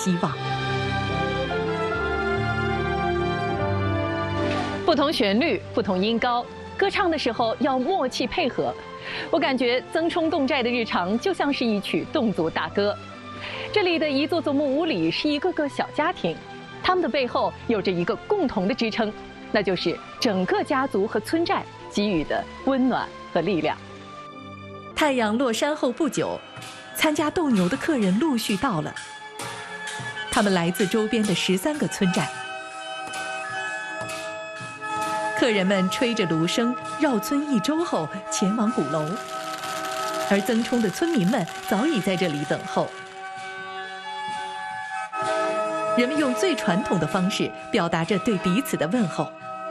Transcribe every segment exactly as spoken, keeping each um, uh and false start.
希望。 不同旋律，不同音高，歌唱的时候要默契配合。我感觉曾冲侗寨的日常就像是一曲侗族大歌。这里的一座座木屋里是一个个小家庭，他们的背后有着一个共同的支撑，那就是整个家族和村寨给予的温暖和力量。 太阳落山后不久，参加斗牛的客人陆续到了，他们来自周边的十三个村寨。客人们吹着芦笙绕村一周后前往鼓楼，而曾冲的村民们早已在这里等候。人们用最传统的方式表达着对彼此的问候。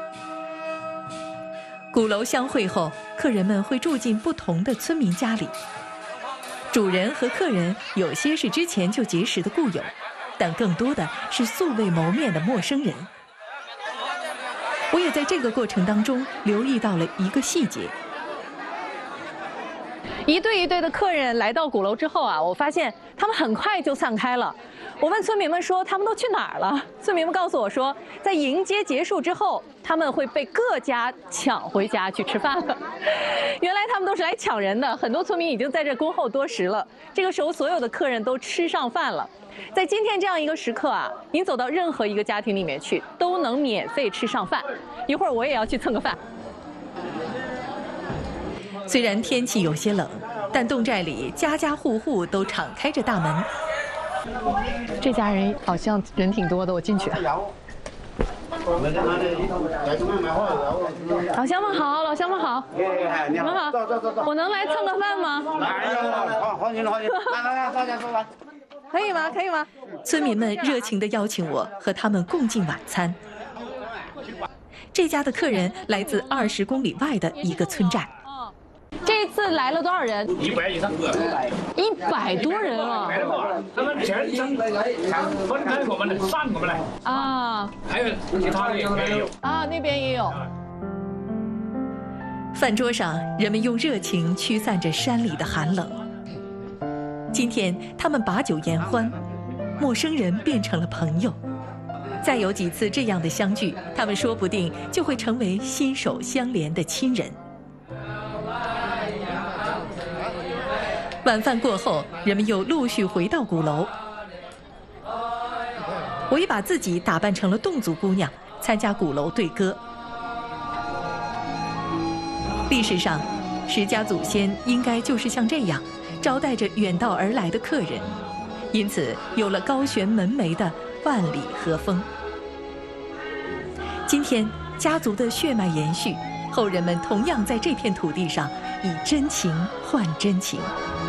鼓楼相会后，客人们会住进不同的村民家里。主人和客人有些是之前就结识的故友，但更多的是素未谋面的陌生人。我也在这个过程当中留意到了一个细节。 一对一对的客人来到鼓楼之后啊，我发现他们很快就散开了。我问村民们说他们都去哪儿了，村民们告诉我说，在迎接结束之后，他们会被各家抢回家去吃饭了。原来他们都是来抢人的，很多村民已经在这恭候多时了。这个时候，所有的客人都吃上饭了。在今天这样一个时刻啊，您走到任何一个家庭里面去，都能免费吃上饭。一会儿我也要去蹭个饭。 虽然天气有些冷，但侗寨里家家户户都敞开着大门。 这家人好像人挺多的，我进去。老乡们好，老乡们好，你们好，我能来蹭个饭吗？ 好，欢迎欢迎，来来来，大家说完。 可以吗？可以吗？ 村民们热情地邀请我和他们共进晚餐。这家的客人来自二十公里外的一个村寨。 这次来了多少人？ 一百以上， 一百多人啊！ 他们全省分开我们的，散我们来啊， 还有其他的也有啊，那边也有。 饭桌上，人们用热情驱散着山里的寒冷。今天，他们把酒言欢，陌生人变成了朋友。再有几次这样的相聚，他们说不定就会成为心手相连的亲人。晚饭过后，人们又陆续回到鼓楼。我也把自己打扮成了侗族姑娘，参加鼓楼对歌。历史上，石家祖先应该就是像这样招待着远道而来的客人，因此有了高悬门楣的万里和风。今天，家族的血脉延续，后人们同样在这片土地上以真情换真情。